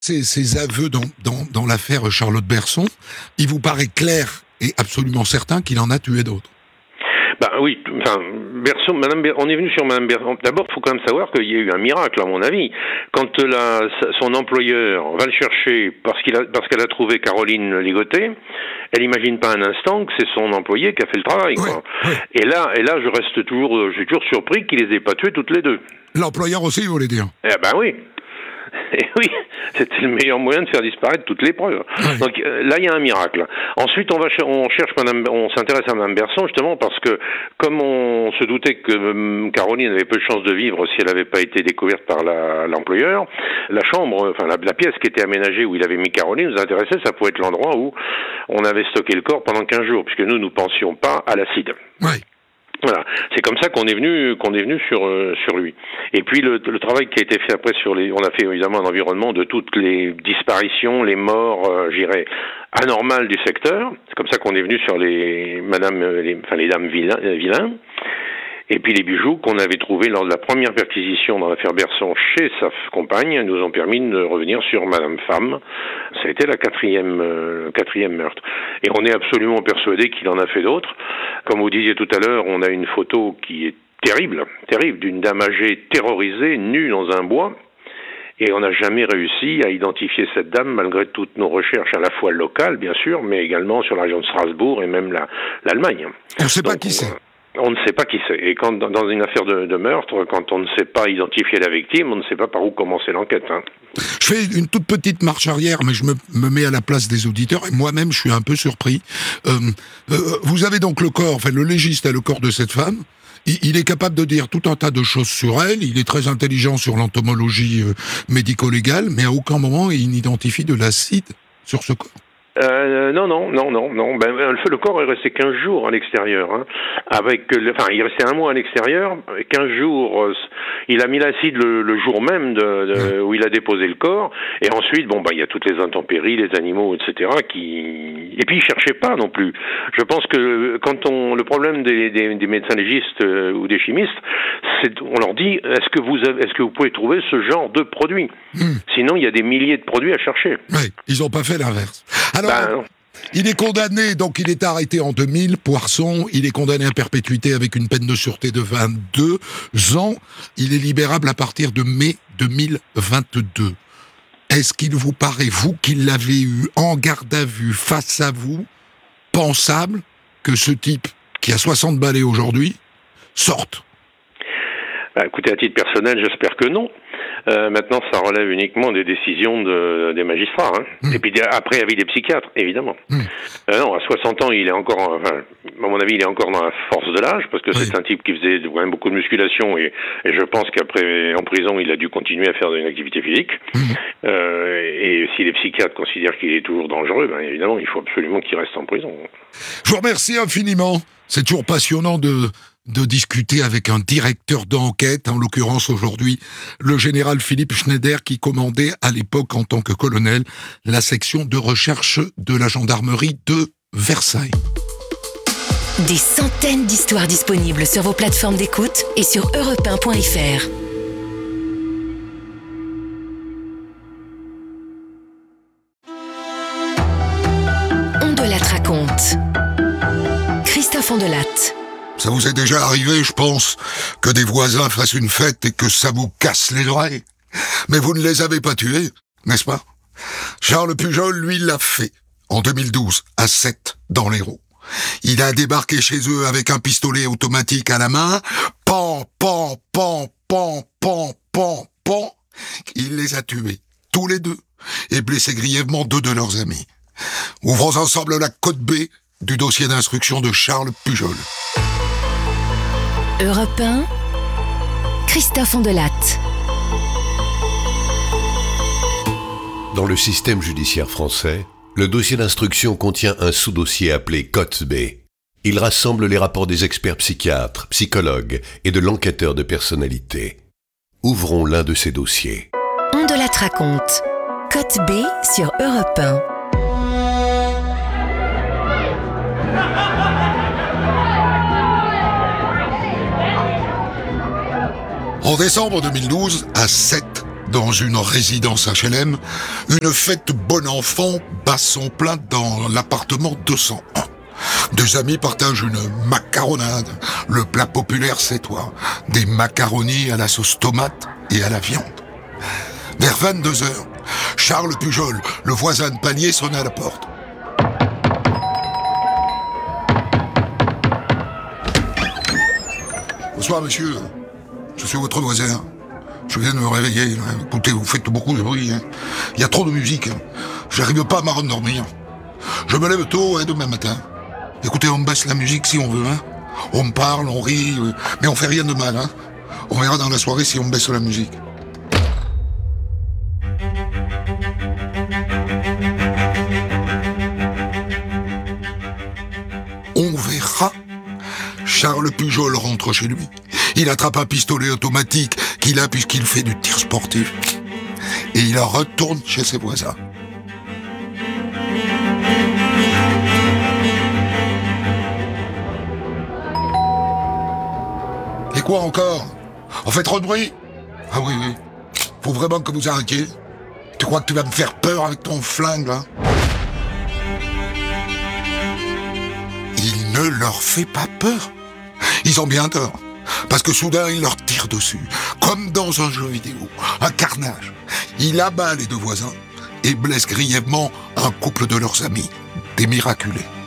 Ces aveux dans l'affaire Charlotte Berson, il vous paraît clair et absolument certain qu'il en a tué d'autres. Oui, Berson, on est venu sur Madame Berson. D'abord, il faut quand même savoir qu'il y a eu un miracle, à mon avis. Quand son employeur va le chercher parce qu'elle a trouvé Caroline Ligoté, elle n'imagine pas un instant que c'est son employé qui a fait le travail. Oui, quoi. Oui. Et là, je suis toujours surpris qu'il les ait pas tués toutes les deux. L'employeur aussi, vous voulez dire? Oui. Et oui, c'était le meilleur moyen de faire disparaître toutes les preuves. Oui. Donc là, il y a un miracle. Ensuite, on s'intéresse à Madame Berson justement parce que comme on se doutait que Caroline avait peu de chances de vivre si elle n'avait pas été découverte par l'employeur, la chambre, la pièce qui était aménagée où il avait mis Caroline nous intéressait. Ça pouvait être l'endroit où on avait stocké le corps pendant 15 jours, puisque nous ne pensions pas à l'acide. Oui. Voilà, c'est comme ça qu'on est venu sur lui. Et puis le travail qui a été fait après on a fait évidemment un environnement de toutes les disparitions, les morts, anormales du secteur. C'est comme ça qu'on est venu sur les dames Villain. Et puis les bijoux qu'on avait trouvés lors de la première perquisition dans l'affaire Berson chez sa compagne nous ont permis de revenir sur Madame Femme. Ça a été la quatrième meurtre. Et on est absolument persuadé qu'il en a fait d'autres. Comme vous disiez tout à l'heure, on a une photo qui est terrible, d'une dame âgée terrorisée, nue dans un bois. Et on n'a jamais réussi à identifier cette dame malgré toutes nos recherches, à la fois locales, bien sûr, mais également sur la région de Strasbourg et même l'Allemagne. On ne sait pas qui c'est. On ne sait pas qui c'est. Et quand dans une affaire de meurtre, quand on ne sait pas identifier la victime, on ne sait pas par où commencer l'enquête. Je fais une toute petite marche arrière, mais je me mets à la place des auditeurs, et moi-même je suis un peu surpris. Vous avez donc le corps, le légiste a le corps de cette femme. Il est capable de dire tout un tas de choses sur elle, il est très intelligent sur l'entomologie médico-légale, mais à aucun moment il n'identifie de l'acide sur ce corps. Non. Le corps est resté 15 jours à l'extérieur. Il restait un mois à l'extérieur. 15 jours, il a mis l'acide le jour même où il a déposé le corps. Et ensuite, il y a toutes les intempéries, les animaux, etc. Et puis, il cherchait pas non plus. Je pense que le problème des médecins légistes ou des chimistes, on leur dit, est-ce que vous pouvez trouver ce genre de produit? Sinon, il y a des milliers de produits à chercher. Oui, ils n'ont pas fait l'inverse. Alors, il est condamné, donc il est arrêté en 2000, Poirson, il est condamné à perpétuité avec une peine de sûreté de 22 ans. Il est libérable à partir de mai 2022. Est-ce qu'il vous paraît, vous qui l'avez eu en garde à vue, face à vous, pensable que ce type, qui a 60 balais aujourd'hui, sorte? Écoutez, à titre personnel, j'espère que non. Maintenant, ça relève uniquement des décisions des magistrats. Et puis après, avis des psychiatres, évidemment. Non, à 60 ans, il est encore, à mon avis, il est encore dans la force de l'âge, parce que c'est un type qui faisait quand même beaucoup de musculation, et je pense qu'après, en prison, il a dû continuer à faire une activité physique. Et si les psychiatres considèrent qu'il est toujours dangereux, évidemment, il faut absolument qu'il reste en prison. Je vous remercie infiniment. C'est toujours passionnant de discuter avec un directeur d'enquête, en l'occurrence aujourd'hui le général Philippe Schneider, qui commandait à l'époque en tant que colonel la section de recherche de la gendarmerie de Versailles. Des centaines d'histoires disponibles sur vos plateformes d'écoute et sur europe1.fr. On de la raconte. Christophe Ondelatte. Ça vous est déjà arrivé, je pense, que des voisins fassent une fête et que ça vous casse les oreilles. Mais vous ne les avez pas tués, n'est-ce pas? Charles Pujol, lui, l'a fait, en 2012, à Sète, dans l'Hérault. Il a débarqué chez eux avec un pistolet automatique à la main. Pan, pan, pan, pan, pan, pan, pan. Il les a tués, tous les deux, et blessé grièvement 2 de leurs amis. Ouvrons ensemble la cote B du dossier d'instruction de Charles Pujol. Europe 1, Christophe Ondelatte. Dans le système judiciaire français, le dossier d'instruction contient un sous-dossier appelé cote B. Il rassemble les rapports des experts psychiatres, psychologues et de l'enquêteur de personnalité. Ouvrons l'un de ces dossiers. Ondelatte raconte. Cote B sur Europe 1. En décembre 2012, à Sète, Dans une résidence HLM, une fête bon enfant bat son plein dans l'appartement 201. Deux amis partagent une macaronade. Le plat populaire, c'est toi. Des macaronis à la sauce tomate et à la viande. Vers 22h, Charles Pujol, le voisin de palier, sonne à la porte. Bonsoir, monsieur. Je suis votre voisin. Je viens de me réveiller. Écoutez, vous faites beaucoup de bruit. Il y a trop de musique. J'arrive pas à m'endormir. Je me lève tôt demain matin. Écoutez, on baisse la musique si on veut. On parle, on rit, mais on fait rien de mal. On verra dans la soirée si on baisse la musique. On verra. Charles Pujol rentre chez lui. Il attrape un pistolet automatique qu'il a puisqu'il fait du tir sportif. Et il retourne chez ses voisins. Et quoi encore? On fait trop de bruit? Ah oui. Faut vraiment que vous arrêtiez. Tu crois que tu vas me faire peur avec ton flingue, là? Il ne leur fait pas peur. Ils ont bien tort. Parce que soudain, il leur tire dessus. Comme dans un jeu vidéo. Un carnage. Il abat les deux voisins et blesse grièvement un couple de leurs amis. Des miraculés.